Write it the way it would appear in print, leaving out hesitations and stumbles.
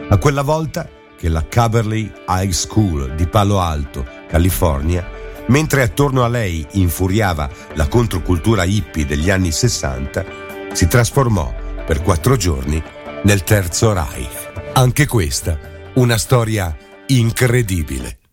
A quella volta che la Caberly High School di Palo Alto, California, mentre attorno a lei infuriava la controcultura hippie degli anni 60, si trasformò per 4 giorni nel Terzo Reich. Anche questa una storia incredibile.